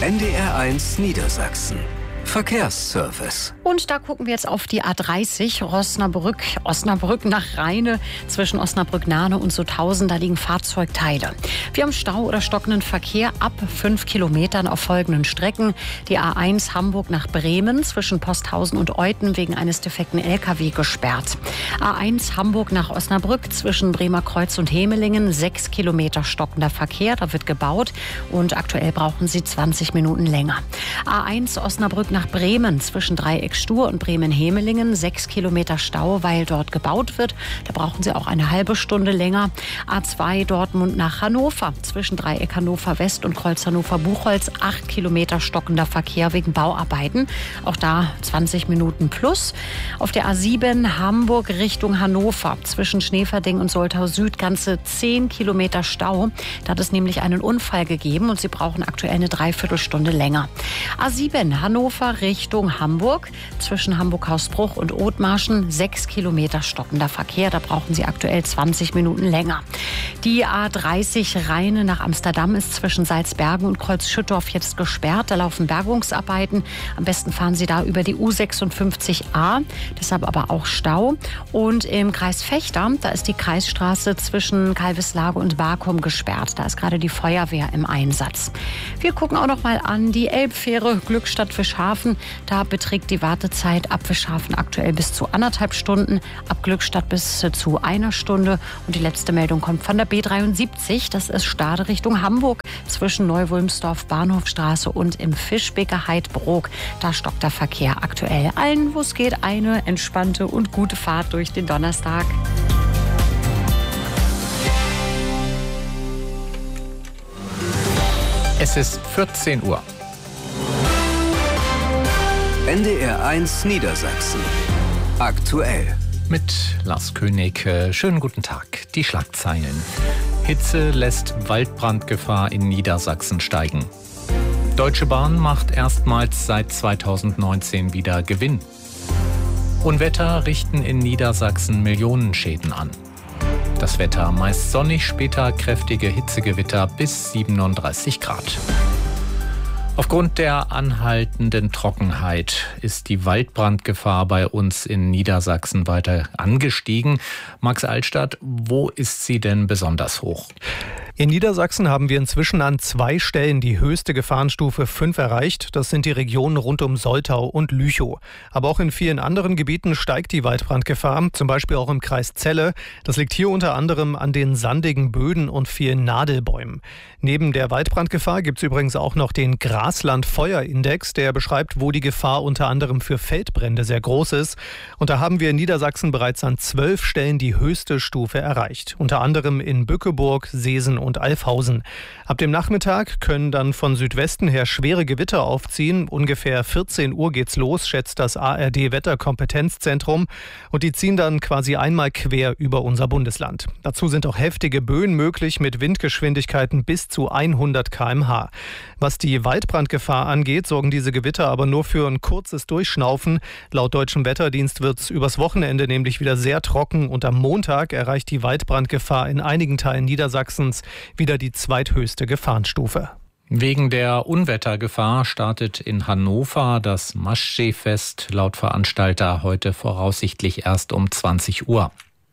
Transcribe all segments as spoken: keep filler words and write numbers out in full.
N D R eins Niedersachsen. Verkehrsservice. Und da gucken wir jetzt auf die A dreißig, Osnabrück, Osnabrück nach Rheine, zwischen Osnabrück-Nahe und Sutthausen. Da liegen Fahrzeugteile. Wir haben Stau oder stockenden Verkehr ab fünf Kilometern auf folgenden Strecken. Die A eins Hamburg nach Bremen, zwischen Posthausen und Euthen, wegen eines defekten L K W gesperrt. A eins Hamburg nach Osnabrück, zwischen Bremer Kreuz und Hemelingen, sechs Kilometer stockender Verkehr. Da wird gebaut und aktuell brauchen Sie zwanzig Minuten länger. A eins Osnabrück nach Bremen, zwischen Dreieck-Stur und Bremen-Hemelingen, sechs Kilometer Stau, weil dort gebaut wird. Da brauchen Sie auch eine halbe Stunde länger. A zwei Dortmund nach Hannover, zwischen Dreieck Hannover West und Kreuz Hannover-Buchholz, acht Kilometer stockender Verkehr wegen Bauarbeiten. Auch da zwanzig Minuten plus. Auf der A sieben Hamburg Richtung Hannover, zwischen Schneeverding und Soltau Süd, ganze zehn Kilometer Stau. Da hat es nämlich einen Unfall gegeben und Sie brauchen aktuell eine Dreiviertelstunde länger. A sieben Hannover Richtung Hamburg, zwischen Hamburg-Hausbruch und Othmarschen, sechs Kilometer stockender Verkehr. Da brauchen Sie aktuell zwanzig Minuten länger. Die A dreißig Rheine nach Amsterdam ist zwischen Salzbergen und Kreuzschüttorf jetzt gesperrt. Da laufen Bergungsarbeiten. Am besten fahren Sie da über die U sechsundfünfzig A, deshalb aber auch Stau. Und im Kreis Vechta, da ist die Kreisstraße zwischen Kalveslage und Barkum gesperrt. Da ist gerade die Feuerwehr im Einsatz. Wir gucken auch noch mal an die Elbfähre Glückstadt-Fischhafen. Da beträgt die Wartezeit ab Fischhafen aktuell bis zu anderthalb Stunden, ab Glückstadt bis zu einer Stunde. Und die letzte Meldung kommt von der B dreiundsiebzig. Das ist Stade Richtung Hamburg, zwischen Neu-Wulmsdorf, Bahnhofstraße und im Fischbecker Heidbrook. Da stockt der Verkehr aktuell. Allen, wo es geht, eine entspannte und gute Fahrt durch den Donnerstag. Es ist vierzehn Uhr. N D R eins Niedersachsen. Aktuell. Mit Lars König. Schönen guten Tag. Die Schlagzeilen. Hitze lässt Waldbrandgefahr in Niedersachsen steigen. Deutsche Bahn macht erstmals seit zweitausendneunzehn wieder Gewinn. Unwetter richten in Niedersachsen Millionenschäden an. Das Wetter meist sonnig, später kräftige Hitzegewitter bis siebenunddreißig Grad. Aufgrund der anhaltenden Trockenheit ist die Waldbrandgefahr bei uns in Niedersachsen weiter angestiegen. Max Altstadt, wo ist sie denn besonders hoch? In Niedersachsen haben wir inzwischen an zwei Stellen die höchste Gefahrenstufe fünf erreicht. Das sind die Regionen rund um Soltau und Lüchow. Aber auch in vielen anderen Gebieten steigt die Waldbrandgefahr, zum Beispiel auch im Kreis Celle. Das liegt hier unter anderem an den sandigen Böden und vielen Nadelbäumen. Neben der Waldbrandgefahr gibt es übrigens auch noch den Grasland-Feuerindex, der beschreibt, wo die Gefahr unter anderem für Feldbrände sehr groß ist. Und da haben wir in Niedersachsen bereits an zwölf Stellen die höchste Stufe erreicht. Unter anderem in Bückeburg, Seesen und Alfhausen. Ab dem Nachmittag können dann von Südwesten her schwere Gewitter aufziehen. Ungefähr vierzehn Uhr geht's los, schätzt das A R D-Wetterkompetenzzentrum. Und die ziehen dann quasi einmal quer über unser Bundesland. Dazu sind auch heftige Böen möglich mit Windgeschwindigkeiten bis zu hundert Kilometer pro Stunde. Was die Waldbrandgefahr angeht, sorgen diese Gewitter aber nur für ein kurzes Durchschnaufen. Laut Deutschem Wetterdienst wird es übers Wochenende nämlich wieder sehr trocken und am Montag erreicht die Waldbrandgefahr in einigen Teilen Niedersachsens wieder die zweithöchste Gefahrenstufe. Wegen der Unwettergefahr startet in Hannover das Maschsee-Fest laut Veranstalter heute voraussichtlich erst um zwanzig Uhr.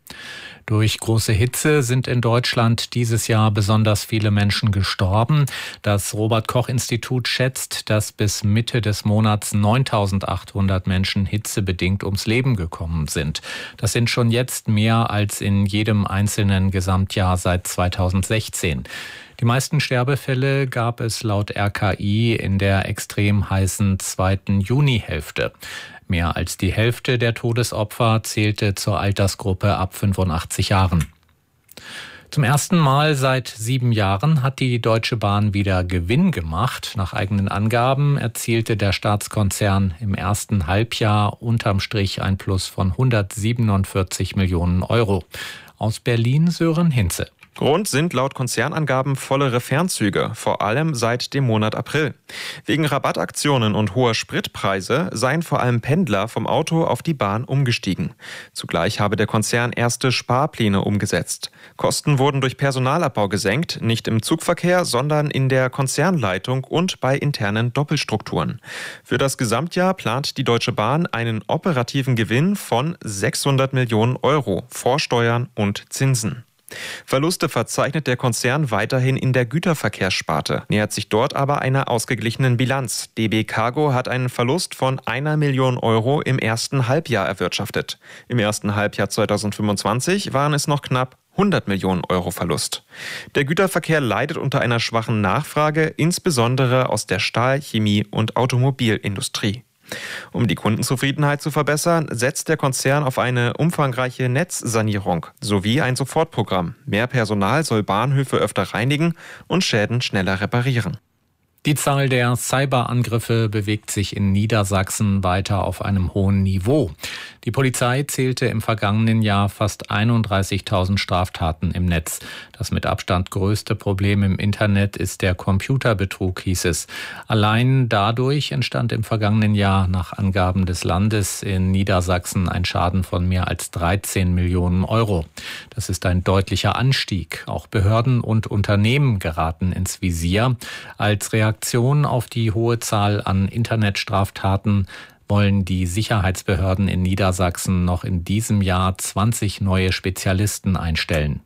Durch große Hitze sind in Deutschland dieses Jahr besonders viele Menschen gestorben. Das Robert-Koch-Institut schätzt, dass bis Mitte des Monats neuntausendachthundert Menschen hitzebedingt ums Leben gekommen sind. Das sind schon jetzt mehr als in jedem einzelnen Gesamtjahr seit zweitausendsechzehn. Die meisten Sterbefälle gab es laut R K I in der extrem heißen zweiten Junihälfte. Mehr als die Hälfte der Todesopfer zählte zur Altersgruppe ab fünfundachtzig Jahren. Zum ersten Mal seit sieben Jahren hat die Deutsche Bahn wieder Gewinn gemacht. Nach eigenen Angaben erzielte der Staatskonzern im ersten Halbjahr unterm Strich ein Plus von hundertsiebenundvierzig Millionen Euro. Aus Berlin Sören Hinze. Grund sind laut Konzernangaben vollere Fernzüge, vor allem seit dem Monat April. Wegen Rabattaktionen und hoher Spritpreise seien vor allem Pendler vom Auto auf die Bahn umgestiegen. Zugleich habe der Konzern erste Sparpläne umgesetzt. Kosten wurden durch Personalabbau gesenkt, nicht im Zugverkehr, sondern in der Konzernleitung und bei internen Doppelstrukturen. Für das Gesamtjahr plant die Deutsche Bahn einen operativen Gewinn von sechshundert Millionen Euro vor Steuern und Zinsen. Verluste verzeichnet der Konzern weiterhin in der Güterverkehrssparte, nähert sich dort aber einer ausgeglichenen Bilanz. D B Cargo hat einen Verlust von einer Million Euro im ersten Halbjahr erwirtschaftet. Im ersten Halbjahr zweitausendfünfundzwanzig waren es noch knapp hundert Millionen Euro Verlust. Der Güterverkehr leidet unter einer schwachen Nachfrage, insbesondere aus der Stahl-, Chemie- und Automobilindustrie. Um die Kundenzufriedenheit zu verbessern, setzt der Konzern auf eine umfangreiche Netzsanierung sowie ein Sofortprogramm. Mehr Personal soll Bahnhöfe öfter reinigen und Schäden schneller reparieren. Die Zahl der Cyberangriffe bewegt sich in Niedersachsen weiter auf einem hohen Niveau. Die Polizei zählte im vergangenen Jahr fast einunddreißigtausend Straftaten im Netz. Das mit Abstand größte Problem im Internet ist der Computerbetrug, hieß es. Allein dadurch entstand im vergangenen Jahr nach Angaben des Landes in Niedersachsen ein Schaden von mehr als dreizehn Millionen Euro. Das ist ein deutlicher Anstieg. Auch Behörden und Unternehmen geraten ins Visier. Als Reaktion auf die hohe Zahl an Internetstraftaten wollen die Sicherheitsbehörden in Niedersachsen noch in diesem Jahr zwanzig neue Spezialisten einstellen.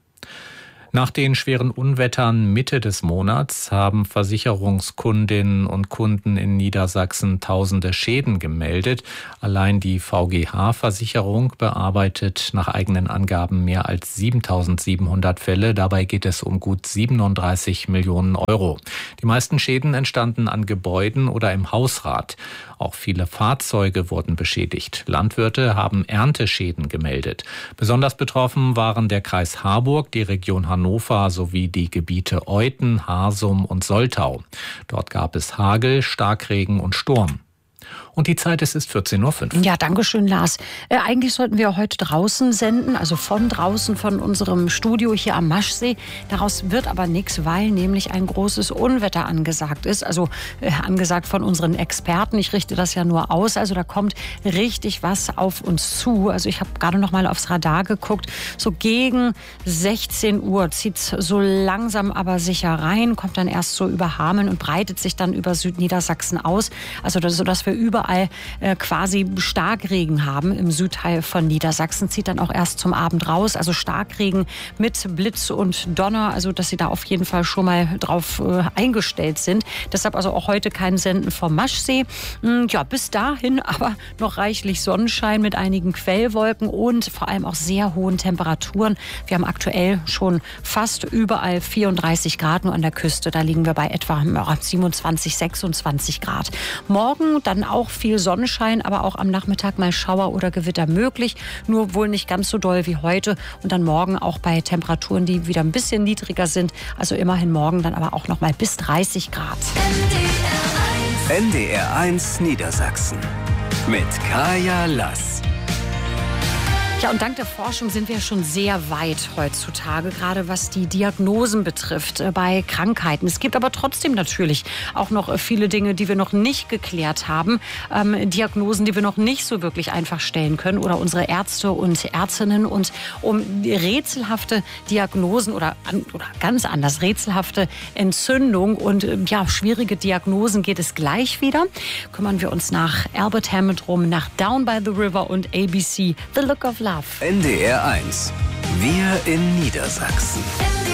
Nach den schweren Unwettern Mitte des Monats haben Versicherungskundinnen und Kunden in Niedersachsen tausende Schäden gemeldet. Allein die V G H-Versicherung bearbeitet nach eigenen Angaben mehr als siebentausendsiebenhundert Fälle. Dabei geht es um gut siebenunddreißig Millionen Euro. Die meisten Schäden entstanden an Gebäuden oder im Hausrat. Auch viele Fahrzeuge wurden beschädigt. Landwirte haben Ernteschäden gemeldet. Besonders betroffen waren der Kreis Harburg, die Region Hannover sowie die Gebiete Euthen, Harsum und Soltau. Dort gab es Hagel, Starkregen und Sturm. Und die Zeit, es ist vierzehn Uhr fünf. Ja, danke schön, Lars. Äh, eigentlich sollten wir heute draußen senden, also von draußen von unserem Studio hier am Maschsee. Daraus wird aber nichts, weil nämlich ein großes Unwetter angesagt ist. Also äh, angesagt von unseren Experten. Ich richte das ja nur aus. Also da kommt richtig was auf uns zu. Also ich habe gerade noch mal aufs Radar geguckt. So gegen sechzehn Uhr zieht es so langsam aber sicher rein, kommt dann erst so über Hameln und breitet sich dann über Südniedersachsen aus. Also das, sodass wir überall äh, quasi Starkregen haben. Im Südteil von Niedersachsen zieht dann auch erst zum Abend raus. Also Starkregen mit Blitz und Donner. Also dass Sie da auf jeden Fall schon mal drauf äh, eingestellt sind. Deshalb also auch heute kein Senden vom Maschsee. Hm, ja, bis dahin aber noch reichlich Sonnenschein mit einigen Quellwolken und vor allem auch sehr hohen Temperaturen. Wir haben aktuell schon fast überall vierunddreißig Grad. Nur an der Küste, da liegen wir bei etwa siebenundzwanzig, sechsundzwanzig Grad. Morgen dann auch viel Sonnenschein, aber auch am Nachmittag mal Schauer oder Gewitter möglich. Nur wohl nicht ganz so doll wie heute. Und dann morgen auch bei Temperaturen, die wieder ein bisschen niedriger sind. Also immerhin morgen dann aber auch noch mal bis dreißig Grad. N D R eins Niedersachsen mit Kaya Lass. Ja, und dank der Forschung sind wir schon sehr weit heutzutage, gerade was die Diagnosen betrifft äh, bei Krankheiten. Es gibt aber trotzdem natürlich auch noch äh, viele Dinge, die wir noch nicht geklärt haben. Ähm, Diagnosen, die wir noch nicht so wirklich einfach stellen können oder unsere Ärzte und Ärztinnen. Und um rätselhafte Diagnosen oder, an, oder ganz anders, rätselhafte Entzündung und äh, ja, schwierige Diagnosen geht es gleich wieder. Kümmern wir uns nach Albert Hammond drum, nach Down by the River und A B C, The Look of Love. N D R eins. Wir in Niedersachsen.